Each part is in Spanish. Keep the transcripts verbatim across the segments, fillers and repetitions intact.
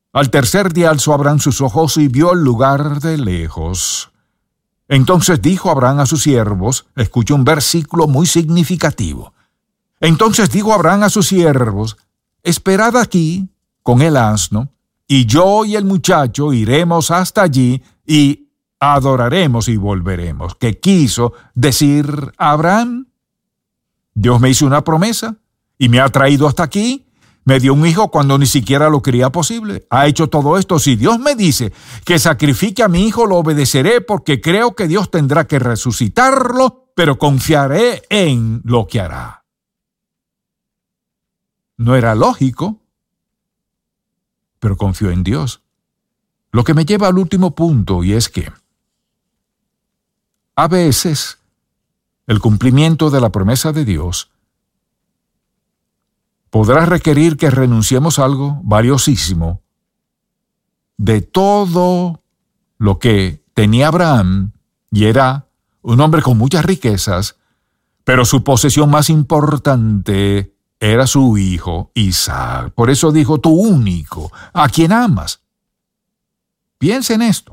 Al tercer día alzó Abraham sus ojos y vio el lugar de lejos. Entonces dijo Abraham a sus siervos, escucha un versículo muy significativo. Entonces dijo Abraham a sus siervos, esperad aquí con el asno, y yo y el muchacho iremos hasta allí y adoraremos y volveremos. ¿Qué quiso decir Abraham? Dios me hizo una promesa y me ha traído hasta aquí. Me dio un hijo cuando ni siquiera lo creía posible. Ha hecho todo esto. Si Dios me dice que sacrifique a mi hijo, lo obedeceré porque creo que Dios tendrá que resucitarlo, pero confiaré en lo que hará. No era lógico, pero confió en Dios. Lo que me lleva al último punto, y es que a veces el cumplimiento de la promesa de Dios podrá requerir que renunciemos a algo valiosísimo de todo lo que tenía Abraham, y era un hombre con muchas riquezas, pero su posesión más importante era su hijo Isaac. Por eso dijo, tu único, a quien amas. Piensa en esto.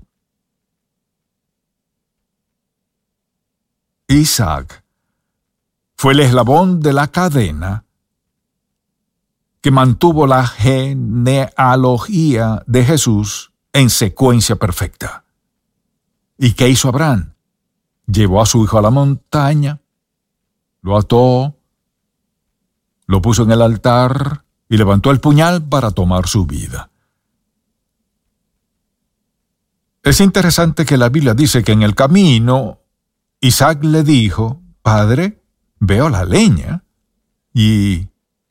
Isaac fue el eslabón de la cadena que mantuvo la genealogía de Jesús en secuencia perfecta. ¿Y qué hizo Abraham? Llevó a su hijo a la montaña, lo ató, lo puso en el altar y levantó el puñal para tomar su vida. Es interesante que la Biblia dice que en el camino Isaac le dijo, Padre, veo la leña y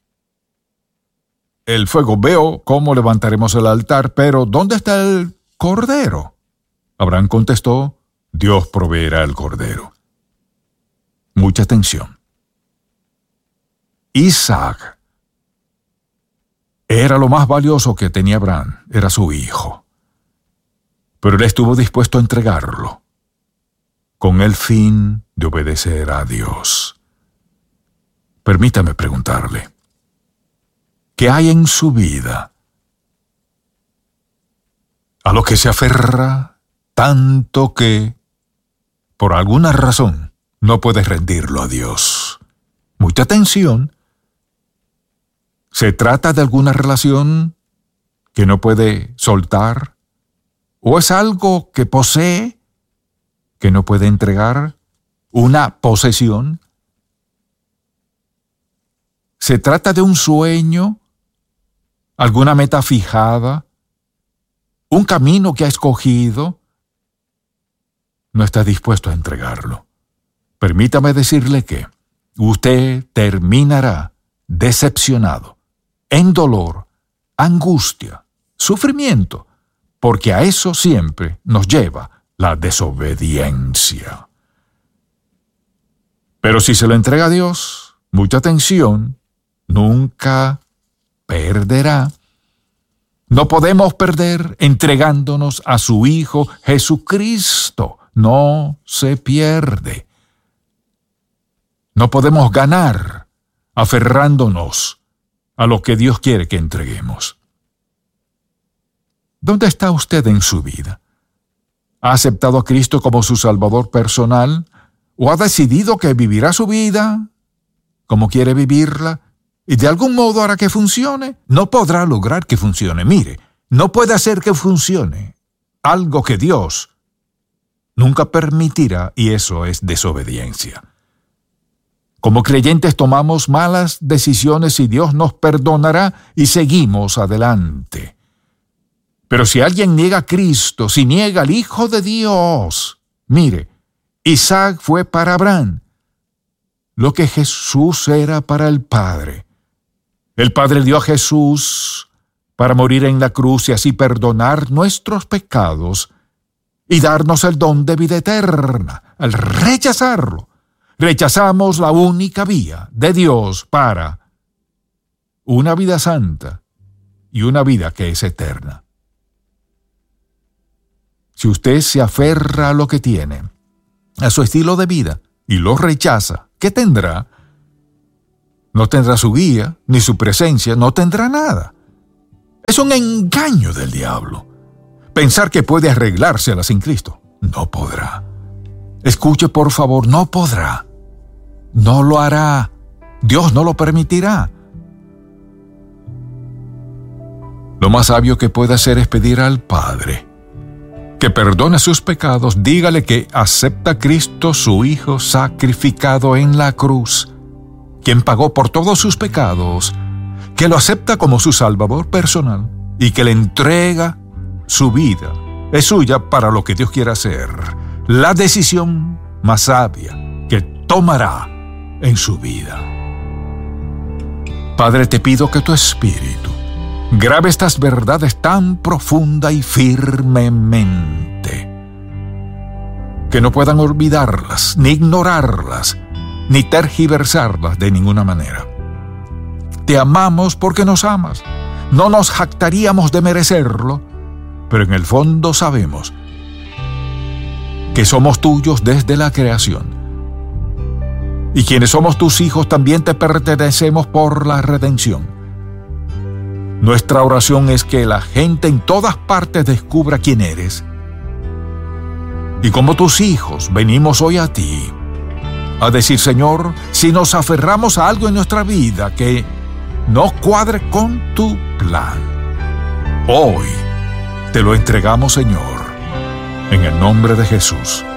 el fuego, veo cómo levantaremos el altar, pero ¿dónde está el cordero? Abraham contestó, Dios proveerá el cordero. Mucha atención. Isaac era lo más valioso que tenía Abraham, era su hijo. Pero él estuvo dispuesto a entregarlo con el fin de obedecer a Dios. Permítame preguntarle, ¿qué hay en su vida a lo que se aferra tanto que, por alguna razón, no puede rendirlo a Dios? Mucha atención. ¿Se trata de alguna relación que no puede soltar? ¿O es algo que posee que no puede entregar? ¿Una posesión? ¿Se trata de un sueño? ¿Alguna meta fijada? ¿Un camino que ha escogido? No está dispuesto a entregarlo. Permítame decirle que usted terminará decepcionado, en dolor, angustia, sufrimiento, porque a eso siempre nos lleva la desobediencia. Pero si se lo entrega a Dios, mucha atención, nunca perderá. No podemos perder entregándonos a su Hijo Jesucristo. No se pierde. No podemos ganar aferrándonos a lo que Dios quiere que entreguemos. ¿Dónde está usted en su vida? ¿Ha aceptado a Cristo como su Salvador personal? ¿O ha decidido que vivirá su vida como quiere vivirla? ¿Y de algún modo hará que funcione? No podrá lograr que funcione. Mire, no puede hacer que funcione algo que Dios nunca permitirá, y eso es desobediencia. Como creyentes tomamos malas decisiones y Dios nos perdonará y seguimos adelante. Pero si alguien niega a Cristo, si niega al Hijo de Dios, mire, Isaac fue para Abraham lo que Jesús era para el Padre. El Padre dio a Jesús para morir en la cruz y así perdonar nuestros pecados y darnos el don de vida eterna. Al rechazarlo, rechazamos la única vía de Dios para una vida santa y una vida que es eterna. Si usted se aferra a lo que tiene, a su estilo de vida, y lo rechaza, ¿qué tendrá? No tendrá su guía, ni su presencia, no tendrá nada. Es Es un engaño del diablo. Pensar que puede arreglársela sin Cristo. No podrá. Escuche, por favor, no podrá. No lo hará. Dios no lo permitirá. Lo más sabio que puede hacer es pedir al Padre que perdone sus pecados. Dígale que acepta a Cristo, su Hijo, sacrificado en la cruz, quien pagó por todos sus pecados, que lo acepta como su Salvador personal y que le entrega su vida. Es suya para lo que Dios quiera hacer. La decisión más sabia que tomará en su vida. Padre, te pido que tu Espíritu grabe estas verdades tan profunda y firmemente, que no puedan olvidarlas, ni ignorarlas, ni tergiversarlas de ninguna manera. Te amamos porque nos amas. No nos jactaríamos de merecerlo, pero en el fondo sabemos que somos tuyos desde la creación. Y quienes somos tus hijos también te pertenecemos por la redención. Nuestra oración es que la gente en todas partes descubra quién eres. Y como tus hijos, venimos hoy a ti a decir, Señor, si nos aferramos a algo en nuestra vida que no cuadre con tu plan, hoy te lo entregamos, Señor, en el nombre de Jesús.